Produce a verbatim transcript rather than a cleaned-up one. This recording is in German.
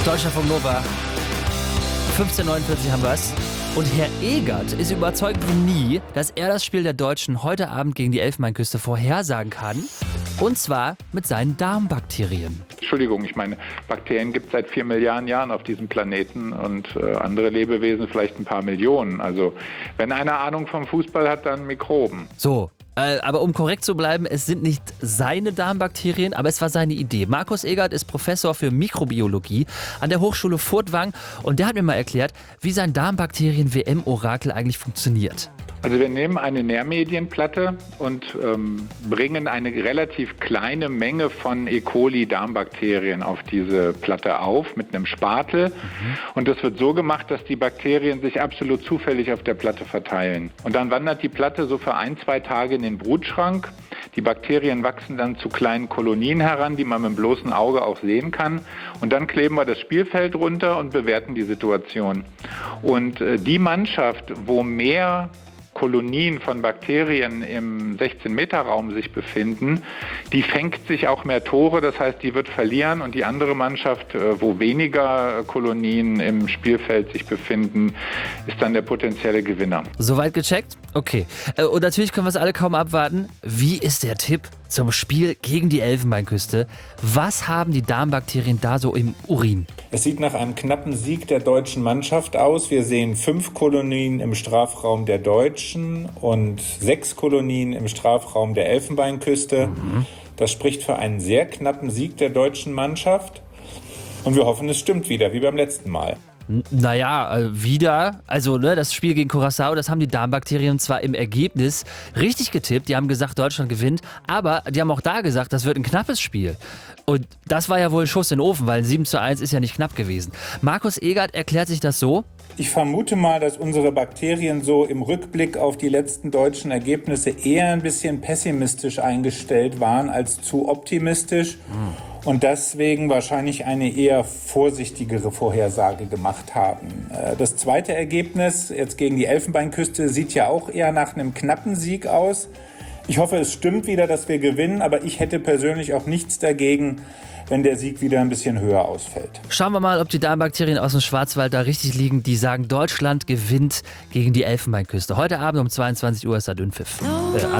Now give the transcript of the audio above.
Deutschlandfunk Nova. fünfzehn Uhr neunundvierzig haben wir es. Und Herr Egert ist überzeugt wie nie, dass er das Spiel der Deutschen heute Abend gegen die Elfenbeinküste vorhersagen kann. Und zwar mit seinen Darmbakterien. Entschuldigung, ich meine, Bakterien gibt es seit vier Milliarden Jahren auf diesem Planeten und äh, andere Lebewesen vielleicht ein paar Millionen. Also wenn einer Ahnung vom Fußball hat, dann Mikroben. So, äh, aber um korrekt zu bleiben, es sind nicht seine Darmbakterien, aber es war seine Idee. Markus Egert ist Professor für Mikrobiologie an der Hochschule Furtwangen und der hat mir mal erklärt, wie sein Darmbakterien-W M-Orakel eigentlich funktioniert. Also wir nehmen eine Nährmedienplatte und ähm, bringen eine relativ kleine Menge von E. coli-Darmbakterien auf diese Platte auf mit einem Spatel. Mhm. Und das wird so gemacht, dass die Bakterien sich absolut zufällig auf der Platte verteilen. Und dann wandert die Platte so für ein, zwei Tage in den Brutschrank. Die Bakterien wachsen dann zu kleinen Kolonien heran, die man mit dem bloßen Auge auch sehen kann. Und dann kleben wir das Spielfeld runter und bewerten die Situation. Und äh, die Mannschaft, wo mehr Kolonien von Bakterien im sechzehn-Meter-Raum sich befinden, die fängt sich auch mehr Tore, das heißt, die wird verlieren und die andere Mannschaft, wo weniger Kolonien im Spielfeld sich befinden, ist dann der potenzielle Gewinner. Soweit gecheckt? Okay. Und natürlich können wir es alle kaum abwarten. Wie ist der Tipp zum Spiel gegen die Elfenbeinküste? Was haben die Darmbakterien da so im Urin? Es sieht nach einem knappen Sieg der deutschen Mannschaft aus. Wir sehen fünf Kolonien im Strafraum der Deutschen und sechs Kolonien im Strafraum der Elfenbeinküste. Mhm. Das spricht für einen sehr knappen Sieg der deutschen Mannschaft. Und wir hoffen, es stimmt wieder, wie beim letzten Mal. Naja, äh, wieder. Also ne, das Spiel gegen Curaçao, das haben die Darmbakterien zwar im Ergebnis richtig getippt. Die haben gesagt, Deutschland gewinnt. Aber die haben auch da gesagt, das wird ein knappes Spiel. Und das war ja wohl ein Schuss in den Ofen, weil sieben zu eins ist ja nicht knapp gewesen. Markus Egert erklärt sich das so. Ich vermute mal, dass unsere Bakterien so im Rückblick auf die letzten deutschen Ergebnisse eher ein bisschen pessimistisch eingestellt waren als zu optimistisch. Hm. Und deswegen wahrscheinlich eine eher vorsichtigere Vorhersage gemacht haben. Das zweite Ergebnis, jetzt gegen die Elfenbeinküste, sieht ja auch eher nach einem knappen Sieg aus. Ich hoffe, es stimmt wieder, dass wir gewinnen, aber ich hätte persönlich auch nichts dagegen, wenn der Sieg wieder ein bisschen höher ausfällt. Schauen wir mal, ob die Darmbakterien aus dem Schwarzwald da richtig liegen. Die sagen, Deutschland gewinnt gegen die Elfenbeinküste. Heute Abend um zweiundzwanzig Uhr ist da Dünnpfiff. Äh,